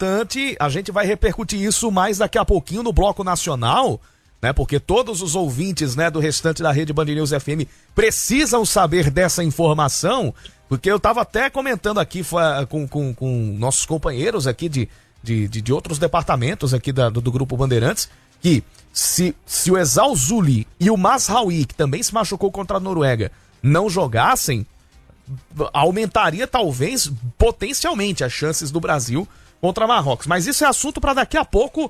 importante, a gente vai repercutir isso mais daqui a pouquinho no Bloco Nacional, né? Porque todos os ouvintes, né, do restante da rede Band News FM precisam saber dessa informação, porque eu estava até comentando aqui com nossos companheiros aqui de outros departamentos aqui do Grupo Bandeirantes, que se o Exalzuli e o Mazraoui, que também se machucou contra a Noruega, não jogassem, aumentaria talvez potencialmente as chances do Brasil contra Marrocos. Mas isso é assunto para daqui a pouco.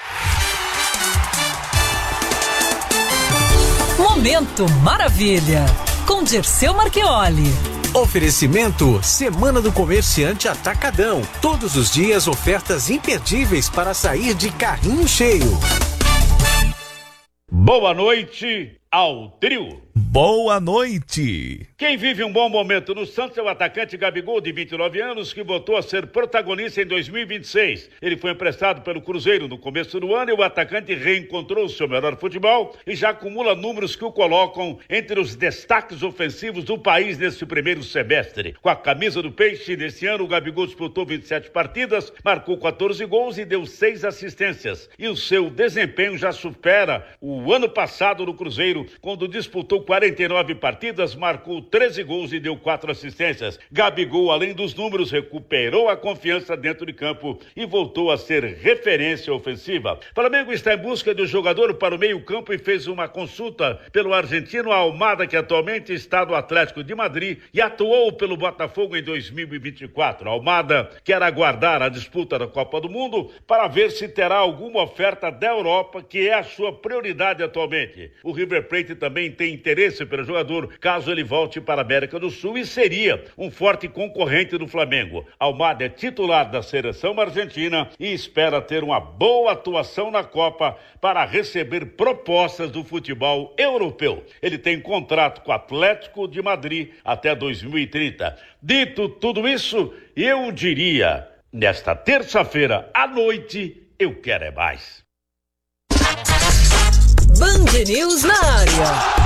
Momento Maravilha, com Dirceu Marchioli. Oferecimento Semana do Comerciante Atacadão. Todos os dias ofertas imperdíveis para sair de carrinho cheio. Boa noite ao trio. Boa noite. Quem vive um bom momento no Santos é o atacante Gabigol, de 29 anos, que voltou a ser protagonista em 2026. Ele foi emprestado pelo Cruzeiro no começo do ano e o atacante reencontrou o seu melhor futebol e já acumula números que o colocam entre os destaques ofensivos do país nesse primeiro semestre. Com a camisa do Peixe, nesse ano o Gabigol disputou 27 partidas, marcou 14 gols e deu 6 assistências. E o seu desempenho já supera o ano passado no Cruzeiro, quando disputou 49 partidas, marcou 13 gols e deu 4 assistências. Gabigol, além dos números, recuperou a confiança dentro de campo e voltou a ser referência ofensiva. Flamengo está em busca de um jogador para o meio-campo e fez uma consulta pelo argentino Almada, que atualmente está no Atlético de Madrid e atuou pelo Botafogo em 2024. Almada quer aguardar a disputa da Copa do Mundo para ver se terá alguma oferta da Europa, que é a sua prioridade atualmente. O River Plate também tem interesse pelo jogador, caso ele volte para a América do Sul, e seria um forte concorrente do Flamengo. Almada é titular da seleção argentina e espera ter uma boa atuação na Copa para receber propostas do futebol europeu. Ele tem contrato com o Atlético de Madrid até 2030. Dito tudo isso, eu diria, nesta terça-feira à noite, eu quero é mais. Band News na área.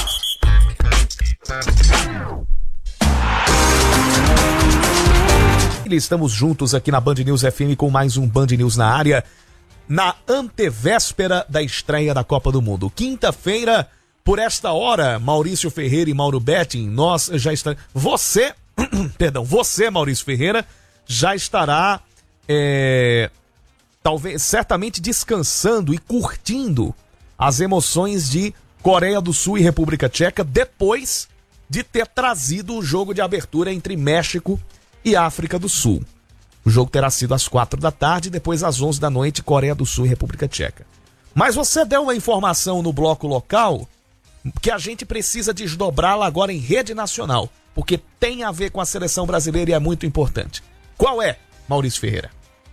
Estamos juntos aqui na Band News FM com mais um Band News na área, na antevéspera da estreia da Copa do Mundo. Quinta-feira, por esta hora, Maurício Ferreira e Mauro Betting, nós já estaremos... Você, Maurício Ferreira, já estará, talvez, certamente descansando e curtindo as emoções de Coreia do Sul e República Tcheca, depois de ter trazido o jogo de abertura entre México e África do Sul. O jogo terá sido às 4 da tarde, depois às 11 da noite, Coreia do Sul e República Tcheca. Mas você deu uma informação no bloco local que a gente precisa desdobrá-la agora em rede nacional, porque tem a ver com a seleção brasileira e é muito importante. Qual é, Maurício Ferreira?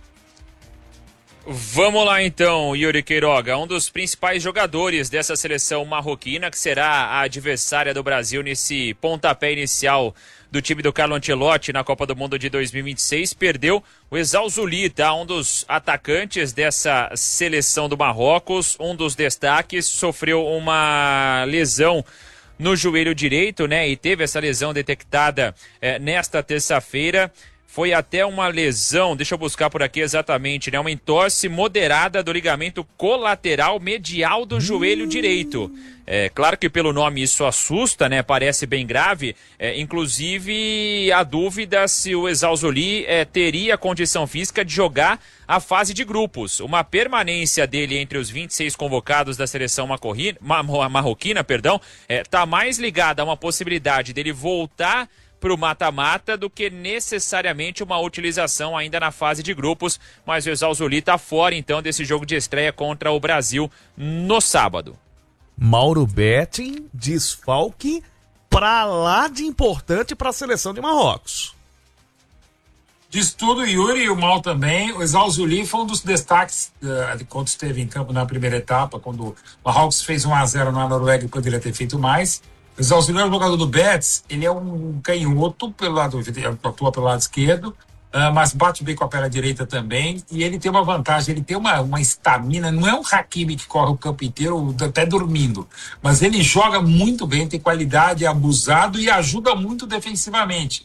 Vamos lá então, Yuri Queiroga, um dos principais jogadores dessa seleção marroquina, que será a adversária do Brasil nesse pontapé inicial do time do Carlo Ancelotti na Copa do Mundo de 2026, perdeu o Exalzuli, tá? Um dos atacantes dessa seleção do Marrocos, um dos destaques, sofreu uma lesão no joelho direito, né? E teve essa lesão detectada nesta terça-feira. Foi até uma lesão, deixa eu buscar por aqui exatamente, né? Uma entorse moderada do ligamento colateral medial do joelho direito. Claro que pelo nome isso assusta, né? Parece bem grave. Inclusive, a dúvida se o Exalzuli teria condição física de jogar a fase de grupos. Uma permanência dele entre os 26 convocados da seleção marroquina, tá mais ligada a uma possibilidade dele voltar para o mata-mata do que necessariamente uma utilização ainda na fase de grupos, mas o Exalzuli está fora então desse jogo de estreia contra o Brasil no sábado. Mauro Betting, desfalque pra lá de importante para a seleção de Marrocos. Diz tudo, Yuri, e o Mal também. O Exalzuli foi um dos destaques quando esteve em campo na primeira etapa, quando o Marrocos fez 1-0 na Noruega e poderia ter feito mais. O Exalzuli é o jogador do Betis, ele é um canhoto, atua pelo lado esquerdo, mas bate bem com a perna direita também, e ele tem uma vantagem, ele tem uma estamina, não é um Hakimi que corre o campo inteiro até dormindo, mas ele joga muito bem, tem qualidade, é abusado e ajuda muito defensivamente.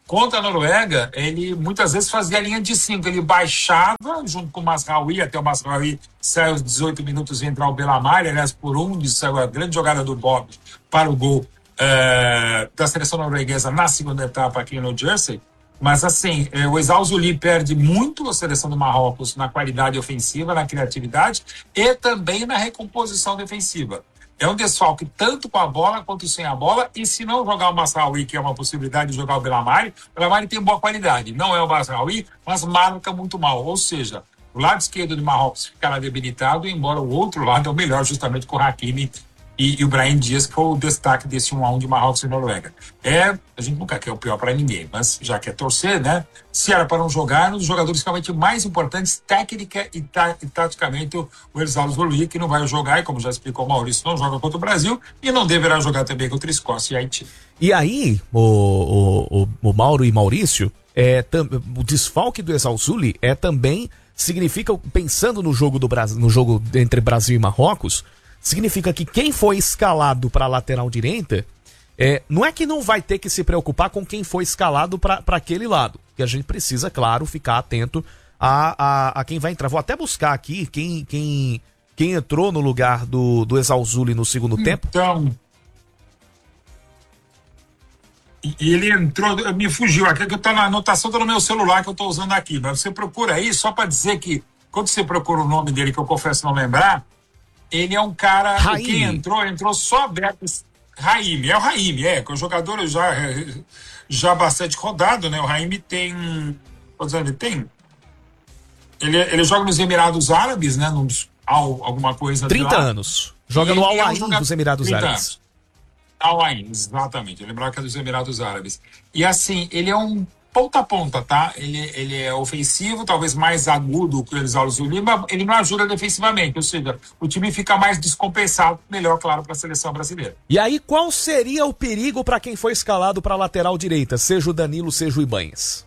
Contra a Noruega, ele muitas vezes fazia a linha de 5. Ele baixava junto com o Mazraoui, até o Mazraoui saiu aos 18 minutos e entrar o Belamar, aliás, por saiu a grande jogada do Bob para o gol da seleção norueguesa na segunda etapa aqui no Jersey. Mas, assim, o Ezauzuli perde muito a seleção do Marrocos na qualidade ofensiva, na criatividade e também na recomposição defensiva. É um desfalque tanto com a bola quanto sem a bola, e se não jogar o Mazraoui, que é uma possibilidade de jogar o Belamar tem boa qualidade. Não é o Mazraoui, mas marca muito mal. Ou seja, o lado esquerdo do Marrocos ficará debilitado, embora o outro lado é o melhor, justamente com o Hakimi e o Brahim Dias, que foi o destaque desse 1-1 de Marrocos e Noruega. A gente nunca quer o pior para ninguém, mas já quer torcer, né? Se era para não jogar, um dos jogadores realmente mais importantes, técnica e taticamente, o Ezauzuli, que não vai jogar, e como já explicou o Maurício, não joga contra o Brasil e não deverá jogar também contra a Escócia e Haiti. E aí, o Mauro e Maurício, o desfalque do Ezauzuli significa, pensando no jogo do Brasil, no jogo entre Brasil e Marrocos, significa que quem foi escalado para a lateral direita, não é que não vai ter que se preocupar com quem foi escalado para aquele lado, que a gente precisa, claro, ficar atento a quem vai entrar. Vou até buscar aqui quem entrou no lugar do Ezauzuli no segundo tempo. Então, ele entrou, me fugiu aqui, que tá na anotação, tá no meu celular que eu tô usando aqui, mas você procura aí, só para dizer que, quando você procura o nome dele, que eu confesso não lembrar, ele é um cara que entrou só aberto. Raimi, é o Raimi, que é um jogador já bastante rodado, né? O Raimi tem. Quantos anos ele tem? Ele joga nos Emirados Árabes, né? Alguma coisa 30 anos. Joga no Al Ain dos Emirados Árabes. Al Ain, exatamente. Eu lembrava que é dos Emirados Árabes. E assim, ele é um ponta a ponta, tá? Ele é ofensivo, talvez mais agudo que o Ezauzuli, mas ele não ajuda defensivamente, ou seja, o time fica mais descompensado, melhor, claro, para a seleção brasileira. E aí, qual seria o perigo para quem foi escalado para a lateral direita, seja o Danilo, seja o Ibanez?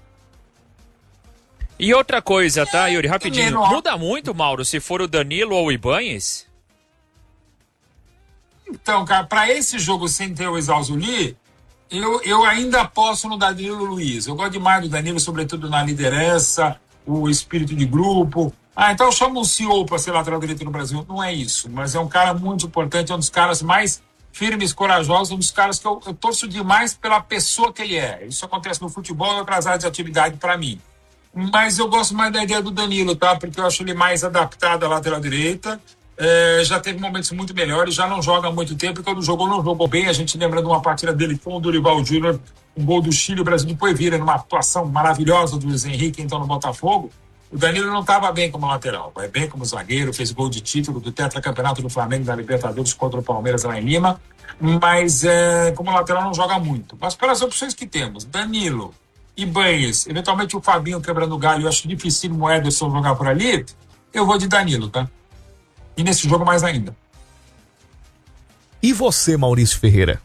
E outra coisa, tá, Yuri, rapidinho, muda muito, Mauro, se for o Danilo ou o Ibanez? Então, cara, para esse jogo sem ter o Ezauzuli, eu ainda aposto no Danilo Luiz. Eu gosto demais do Danilo, sobretudo na liderança, o espírito de grupo. Então chama um CEO para ser lateral direito no Brasil. Não é isso, mas é um cara muito importante, é um dos caras mais firmes, corajosos, um dos caras que eu torço demais pela pessoa que ele é. Isso acontece no futebol e outras áreas de atividade para mim. Mas eu gosto mais da ideia do Danilo, tá? Porque eu acho ele mais adaptado à lateral direita. Já teve momentos muito melhores, já não joga há muito tempo, e quando jogou, não jogou bem. A gente lembra de uma partida dele com o Dorival Júnior, um gol do Chile, o Brasil depois vira numa atuação maravilhosa do Luiz Henrique, então no Botafogo. O Danilo não estava bem como lateral, vai bem como zagueiro, fez gol de título do tetracampeonato do Flamengo da Libertadores contra o Palmeiras lá em Lima, mas como lateral não joga muito. Mas pelas opções que temos, Danilo, Ibanez, eventualmente o Fabinho quebrando o galho, eu acho difícil o Ederson jogar por ali, eu vou de Danilo, tá? E nesse jogo mais ainda. E você, Maurício Ferreira?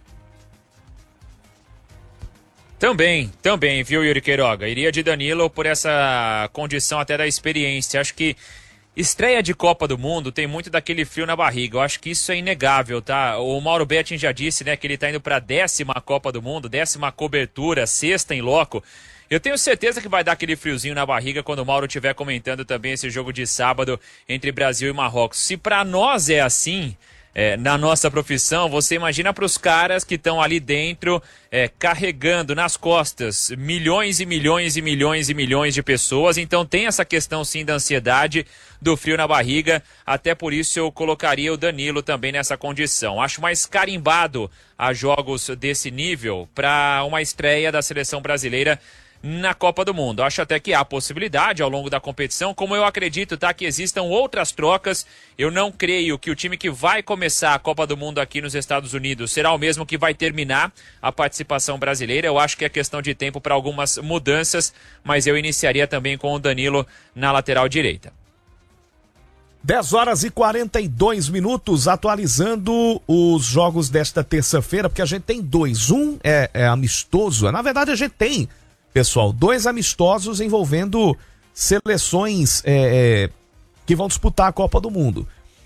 Também, viu, Yuri Queiroga? Iria de Danilo por essa condição até da experiência. Acho que estreia de Copa do Mundo tem muito daquele frio na barriga. Eu acho que isso é inegável, tá? O Mauro Betting já disse, né, que ele tá indo pra 10ª Copa do Mundo, 10ª cobertura, 6ª em loco. Eu tenho certeza que vai dar aquele friozinho na barriga quando o Mauro estiver comentando também esse jogo de sábado entre Brasil e Marrocos. Se para nós é assim, na nossa profissão, você imagina para os caras que estão ali dentro carregando nas costas milhões e milhões e milhões e milhões de pessoas. Então tem essa questão sim da ansiedade, do frio na barriga. Até por isso eu colocaria o Danilo também nessa condição. Acho mais carimbado a jogos desse nível para uma estreia da seleção brasileira na Copa do Mundo. Acho até que há possibilidade ao longo da competição, como eu acredito, tá, que existam outras trocas. Eu não creio que o time que vai começar a Copa do Mundo aqui nos Estados Unidos será o mesmo que vai terminar a participação brasileira. Eu acho que é questão de tempo para algumas mudanças, mas eu iniciaria também com o Danilo na lateral direita. 10h42, atualizando os jogos desta terça-feira, porque a gente tem dois. Um é amistoso, na verdade a gente tem, pessoal, 2 amistosos envolvendo seleções que vão disputar a Copa do Mundo.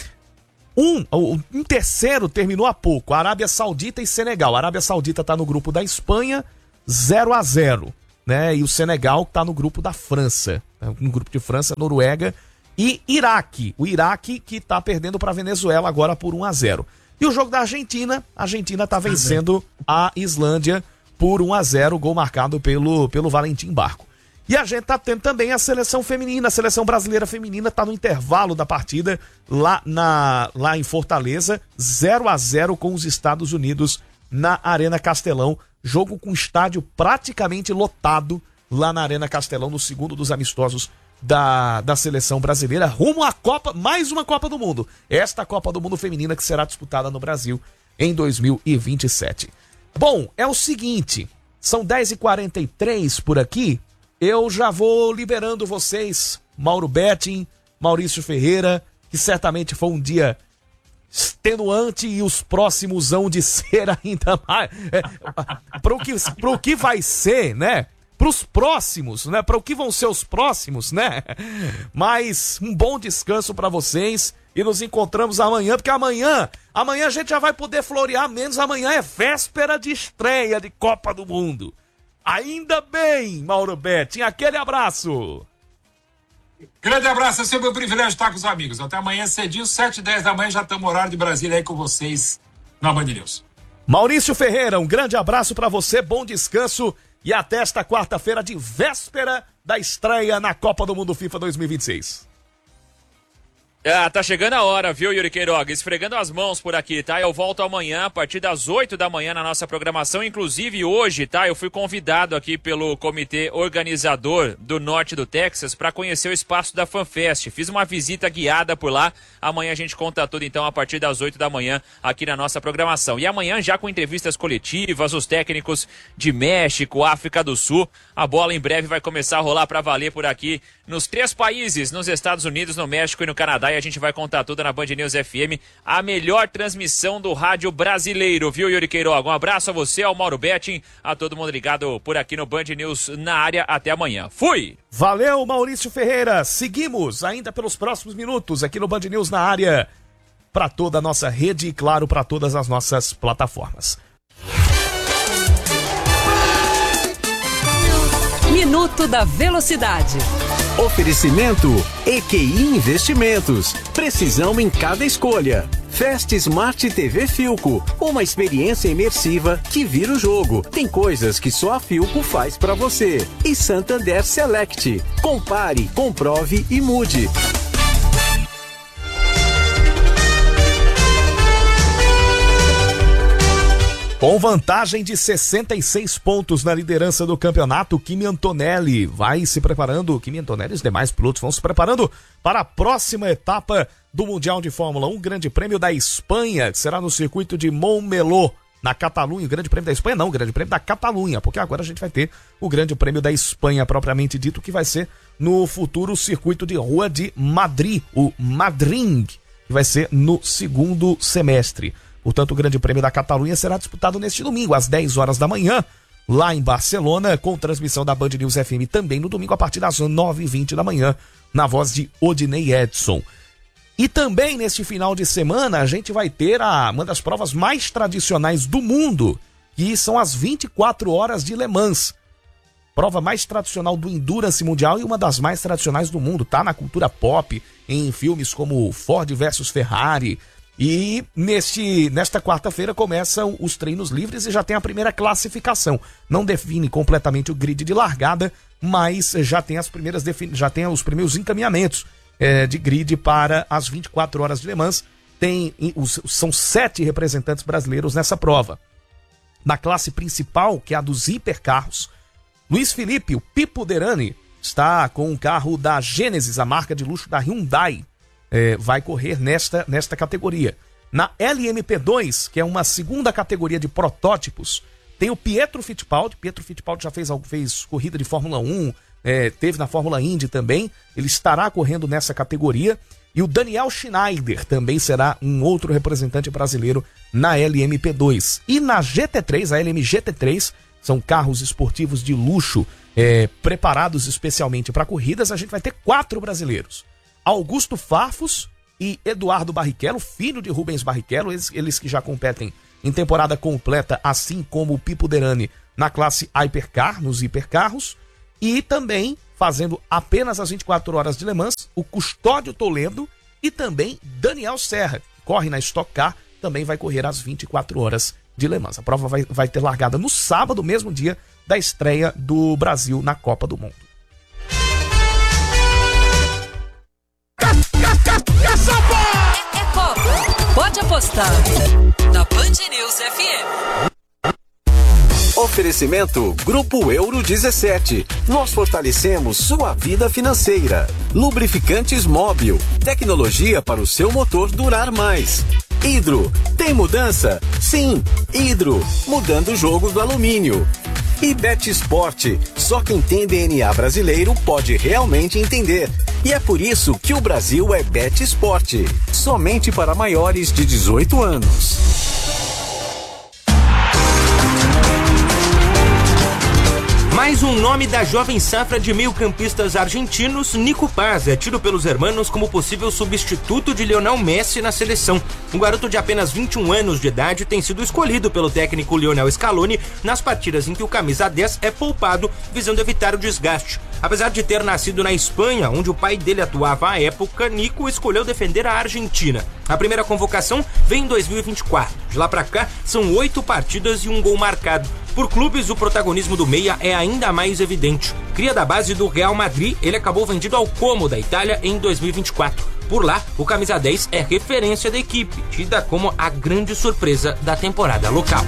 Um terceiro terminou há pouco, Arábia Saudita e Senegal. A Arábia Saudita está no grupo da Espanha, 0-0, né? E o Senegal está no grupo da França, no grupo de França, Noruega e Iraque. O Iraque que está perdendo para a Venezuela agora por 1-0. E o jogo da Argentina, a Argentina está vencendo a Islândia por 1-0, gol marcado pelo Valentim Barco. E a gente tá tendo também a seleção feminina, a seleção brasileira feminina tá no intervalo da partida lá em Fortaleza, 0-0 com os Estados Unidos na Arena Castelão, jogo com estádio praticamente lotado lá na Arena Castelão, no segundo dos amistosos da seleção brasileira, rumo à Copa, mais uma Copa do Mundo, esta Copa do Mundo feminina que será disputada no Brasil em 2027. Bom, é o seguinte, são 10h43 por aqui. Eu já vou liberando vocês, Mauro Betting, Maurício Ferreira, que certamente foi um dia extenuante e os próximos hão de ser ainda mais. Para o que vai ser, né? Para os próximos, né? Para o que vão ser os próximos, né? Mas um bom descanso para vocês e nos encontramos amanhã, porque amanhã a gente já vai poder florear menos. Amanhã é véspera de estreia de Copa do Mundo. Ainda bem, Mauro Betting, aquele abraço. Grande abraço, é sempre um privilégio estar com os amigos. Até amanhã cedinho, 7h10 da manhã, já estamos no horário de Brasília aí com vocês na Band News. Maurício Ferreira, um grande abraço para você, bom descanso e até esta quarta-feira de véspera da estreia na Copa do Mundo FIFA 2026. Tá chegando a hora, viu, Yuri Queiroga? Esfregando as mãos por aqui, tá? Eu volto amanhã, a partir das 8 da manhã na nossa programação. Inclusive hoje, tá? Eu fui convidado aqui pelo comitê organizador do norte do Texas para conhecer o espaço da FanFest. Fiz uma visita guiada por lá. Amanhã a gente conta tudo, então, a partir das 8 da manhã aqui na nossa programação. E amanhã já com entrevistas coletivas, os técnicos de México, África do Sul. A bola em breve vai começar a rolar para valer por aqui nos 3 países, nos Estados Unidos, no México e no Canadá. E a gente vai contar tudo na Band News FM, a melhor transmissão do rádio brasileiro, viu, Yuri Queiroga? Um abraço a você, ao Mauro Betting, a todo mundo ligado por aqui no Band News na área. Até amanhã. Fui! Valeu, Maurício Ferreira. Seguimos ainda pelos próximos minutos aqui no Band News na área, para toda a nossa rede e, claro, para todas as nossas plataformas. Minuto da Velocidade. Oferecimento EQI Investimentos. Precisão em cada escolha. Fast Smart TV Philco. Uma experiência imersiva que vira o jogo. Tem coisas que só a Philco faz pra você. E Santander Select. Compare, comprove e mude. Com vantagem de 66 pontos na liderança do campeonato, Kimi Antonelli vai se preparando, Kimi Antonelli e os demais pilotos vão se preparando para a próxima etapa do Mundial de Fórmula 1, Grande Prêmio da Espanha, que será no circuito de Montmeló, na Catalunha. O Grande Prêmio da Espanha não, o Grande Prêmio da Catalunha, porque agora a gente vai ter o Grande Prêmio da Espanha propriamente dito, que vai ser no futuro circuito de Rua de Madrid, o Madrid, que vai ser no segundo semestre. Portanto, o Grande Prêmio da Catalunha será disputado neste domingo, às 10 horas da manhã, lá em Barcelona, com transmissão da Band News FM também no domingo, a partir das 9h20 da manhã, na voz de Odinei Edson. E também, neste final de semana, a gente vai ter uma das provas mais tradicionais do mundo, que são as 24 horas de Le Mans. Prova mais tradicional do Endurance Mundial e uma das mais tradicionais do mundo. Tá na cultura pop, em filmes como Ford versus Ferrari. E nesta quarta-feira começam os treinos livres e já tem a primeira classificação. Não define completamente o grid de largada, mas já tem os primeiros encaminhamentos de grid para as 24 horas de Le Mans. São 7 representantes brasileiros nessa prova. Na classe principal, que é a dos hipercarros, Luiz Felipe, o Pipo Derani, está com um carro da Genesis, a marca de luxo da Hyundai. Vai correr nesta categoria. Na LMP2, que é uma segunda categoria de protótipos, tem o Pietro Fittipaldi. Pietro Fittipaldi já fez corrida de Fórmula 1, teve na Fórmula Indy também. Ele estará correndo nessa categoria. E o Daniel Schneider também será um outro representante brasileiro na LMP2. E na GT3, a LM GT3, são carros esportivos de luxo preparados especialmente para corridas. A gente vai ter 4 brasileiros. Augusto Farfus e Eduardo Barrichello, filho de Rubens Barrichello, eles que já competem em temporada completa, assim como o Pipo Derani na classe Hypercar, nos hipercarros, e também fazendo apenas as 24 horas de Le Mans, o Custódio Toledo e também Daniel Serra, que corre na Stock Car, também vai correr as 24 horas de Le Mans. A prova vai ter largada no sábado, mesmo dia da estreia do Brasil na Copa do Mundo. É Copa. Pode apostar. Na Band News FM. Oferecimento Grupo Euro 17. Nós fortalecemos sua vida financeira. Lubrificantes Móbil. Tecnologia para o seu motor durar mais. Hidro. Tem mudança? Sim. Hidro. Mudando o jogo do alumínio. E Bet Sport. Só quem tem DNA brasileiro pode realmente entender. E é por isso que o Brasil é Bet Sport. Somente para maiores de 18 anos. Mais um nome da jovem safra de meio-campistas argentinos, Nico Paz, é tido pelos hermanos como possível substituto de Lionel Messi na seleção. Um garoto de apenas 21 anos de idade tem sido escolhido pelo técnico Lionel Scaloni nas partidas em que o camisa 10 é poupado, visando evitar o desgaste. Apesar de ter nascido na Espanha, onde o pai dele atuava à época, Nico escolheu defender a Argentina. A primeira convocação vem em 2024. De lá pra cá, são 8 partidas e um gol marcado. Por clubes, o protagonismo do meia é ainda mais evidente. Cria da base do Real Madrid, ele acabou vendido ao Como da Itália em 2024. Por lá, o camisa 10 é referência da equipe, tida como a grande surpresa da temporada local.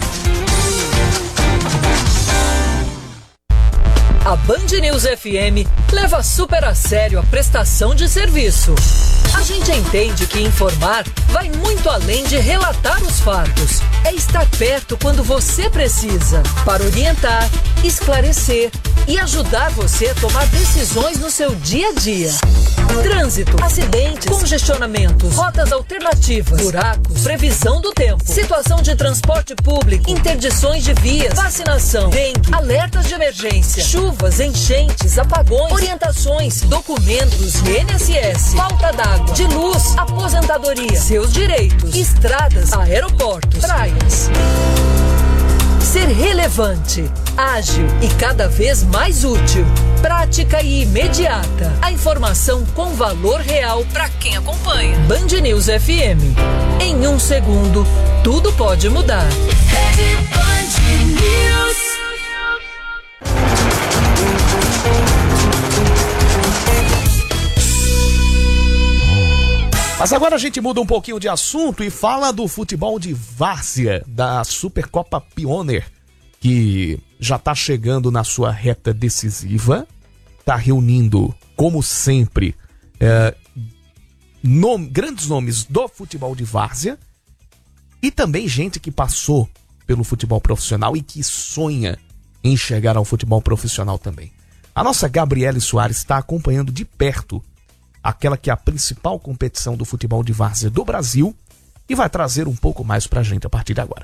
A Band News FM leva super a sério a prestação de serviço. A gente entende que informar vai muito além de relatar os fatos. É estar perto quando você precisa, para orientar, esclarecer e ajudar você a tomar decisões no seu dia a dia. Trânsito, acidentes, congestionamentos, rotas alternativas, buracos, previsão do tempo, situação de transporte público, interdições de vias, vacinação, dengue, alertas de emergência, chuvas, enchentes, apagões, orientações, documentos de INSS, falta d'água, de luz, aposentadoria, seus direitos, estradas, aeroportos, praias. Ser relevante, ágil e cada vez mais útil. Prática e imediata. A informação com valor real para quem acompanha. Band News FM. Em 1 segundo, tudo pode mudar. Band News. Mas agora a gente muda um pouquinho de assunto e fala do futebol de várzea, da Supercopa Pioneer, que já está chegando na sua reta decisiva, está reunindo, como sempre, grandes nomes do futebol de várzea e também gente que passou pelo futebol profissional e que sonha em chegar ao futebol profissional também. A nossa Gabriele Soares está acompanhando de perto aquela que é a principal competição do futebol de várzea do Brasil e vai trazer um pouco mais pra gente a partir de agora.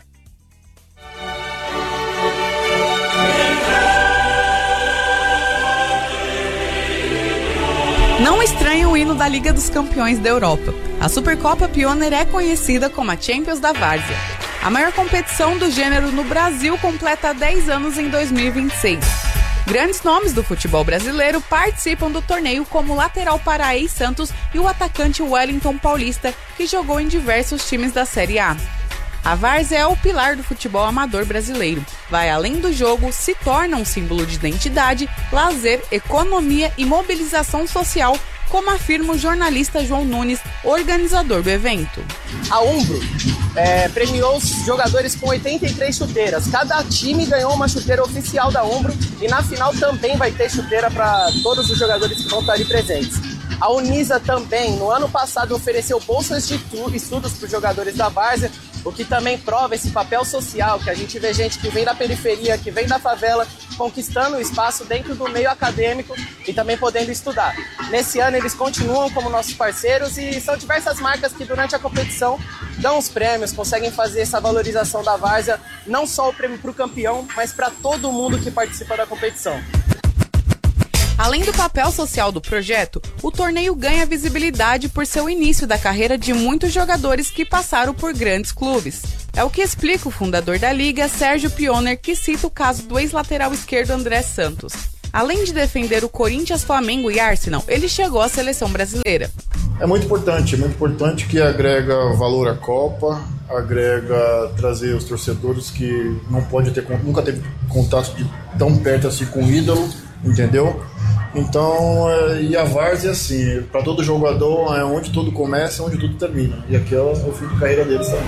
Não estranhe o hino da Liga dos Campeões da Europa. A Supercopa Pioneer é conhecida como a Champions da Várzea. A maior competição do gênero no Brasil completa 10 anos em 2026. Grandes nomes do futebol brasileiro participam do torneio, como o lateral Paraí Santos e o atacante Wellington Paulista, que jogou em diversos times da Série A. A várzea é o pilar do futebol amador brasileiro. Vai além do jogo, se torna um símbolo de identidade, lazer, economia e mobilização social, como afirma o jornalista João Nunes, organizador do evento. A Umbro premiou os jogadores com 83 chuteiras. Cada time ganhou uma chuteira oficial da Umbro e na final também vai ter chuteira para todos os jogadores que vão estar ali presentes. A Unisa também, no ano passado, ofereceu bolsas de estudos para os jogadores da várzea, o que também prova esse papel social, que a gente vê gente que vem da periferia, que vem da favela, conquistando o espaço dentro do meio acadêmico e também podendo estudar. Nesse ano eles continuam como nossos parceiros e são diversas marcas que durante a competição dão os prêmios, conseguem fazer essa valorização da várzea, não só o prêmio para o campeão, mas para todo mundo que participa da competição. Além do papel social do projeto, o torneio ganha visibilidade por ser o início da carreira de muitos jogadores que passaram por grandes clubes. É o que explica o fundador da Liga, Sérgio Pioner, que cita o caso do ex-lateral esquerdo André Santos. Além de defender o Corinthians, Flamengo e Arsenal, ele chegou à seleção brasileira. É muito importante que agrega valor à Copa, agrega trazer os torcedores que nunca teve contato de tão perto assim com o ídolo, entendeu? Então, e a várzea é assim, para todo jogador é onde tudo começa, onde tudo termina. E aqui é o fim de carreira deles também.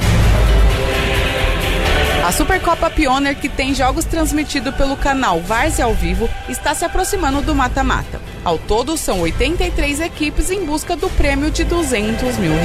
A Supercopa Pioneer, que tem jogos transmitidos pelo canal Várzea ao Vivo, está se aproximando do mata-mata. Ao todo, são 83 equipes em busca do prêmio de R$200 mil.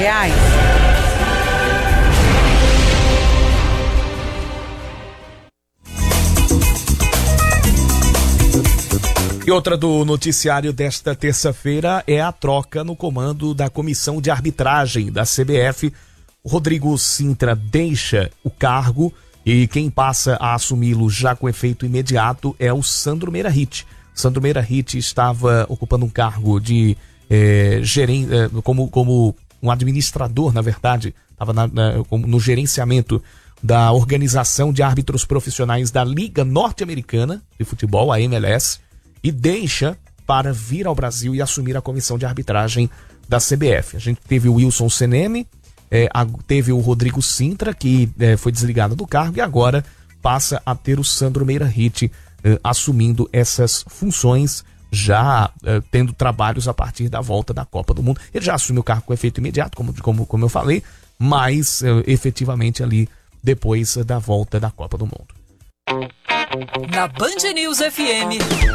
E outra do noticiário desta terça-feira é a troca no comando da comissão de arbitragem da CBF. O Rodrigo Sintra deixa o cargo e quem passa a assumi-lo já com efeito imediato é o Sandro Meirahit. Sandro Meirahit estava ocupando um cargo de gerente, como um administrador, na verdade, estava no gerenciamento da Organização de Árbitros Profissionais da Liga Norte-Americana de Futebol, a MLS, e deixa para vir ao Brasil e assumir a comissão de arbitragem da CBF. A gente teve o Wilson Seneme, teve o Rodrigo Sintra, que foi desligado do cargo, e agora passa a ter o Sandro Meirahit assumindo essas funções, já tendo trabalhos a partir da volta da Copa do Mundo. Ele já assumiu o cargo com efeito imediato, como eu falei, mas efetivamente ali depois da volta da Copa do Mundo. Na Band News FM,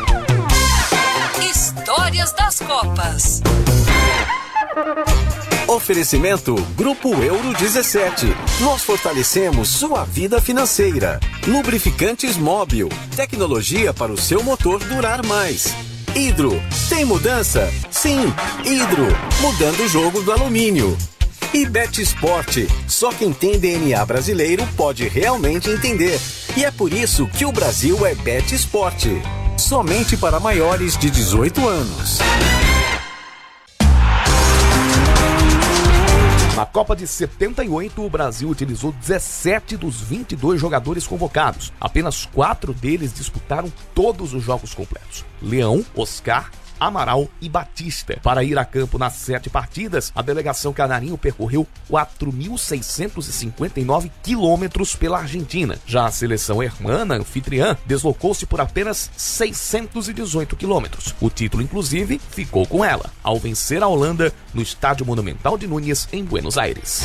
Histórias das Copas. Oferecimento Grupo Euro 17. Nós fortalecemos sua vida financeira. Lubrificantes Móbil. Tecnologia para o seu motor durar mais. Hidro. Tem mudança? Sim. Hidro. Mudando o jogo do alumínio. E Bet Sport. Só quem tem DNA brasileiro pode realmente entender. E é por isso que o Brasil é Bet Sport. Somente para maiores de 18 anos. Na Copa de 78, o Brasil utilizou 17 dos 22 jogadores convocados. Apenas 4 deles disputaram todos os jogos completos: Leão, Oscar, Amaral e Batista. Para ir a campo nas 7 partidas, a delegação canarinho percorreu 4.659 quilômetros pela Argentina. Já a seleção hermana, anfitriã, deslocou-se por apenas 618 quilômetros. O título, inclusive, ficou com ela, ao vencer a Holanda no Estádio Monumental de Núñez, em Buenos Aires.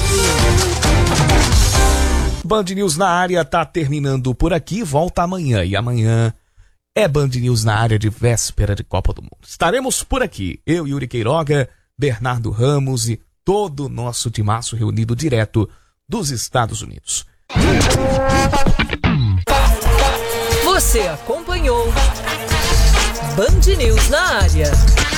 Band News na área tá terminando por aqui, volta amanhã. E amanhã é Band News na área de véspera de Copa do Mundo. Estaremos por aqui, eu, Yuri Queiroga, Bernardo Ramos e todo o nosso timaço reunido direto dos Estados Unidos. Você acompanhou Band News na área.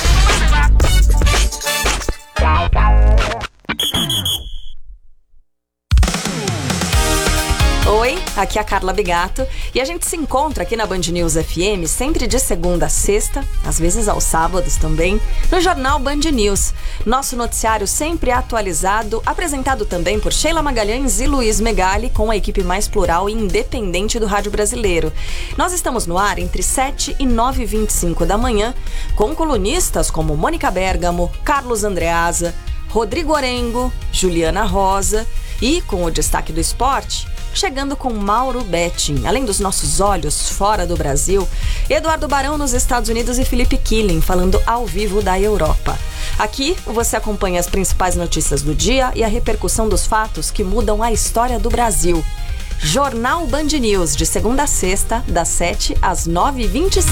Oi, aqui é a Carla Bigato e a gente se encontra aqui na Band News FM sempre de segunda a sexta, às vezes aos sábados também, no jornal Band News. Nosso noticiário sempre atualizado, apresentado também por Sheila Magalhães e Luiz Megali, com a equipe mais plural e independente do rádio brasileiro. Nós estamos no ar entre 7 e 9h25 da manhã, com colunistas como Mônica Bergamo, Carlos Andreasa, Rodrigo Orengo, Juliana Rosa e, com o destaque do esporte, chegando com Mauro Betting, além dos nossos olhos fora do Brasil, Eduardo Barão nos Estados Unidos e Felipe Killing falando ao vivo da Europa. Aqui você acompanha as principais notícias do dia e a repercussão dos fatos que mudam a história do Brasil. Jornal Band News, de segunda a sexta, das 7 às 9h25.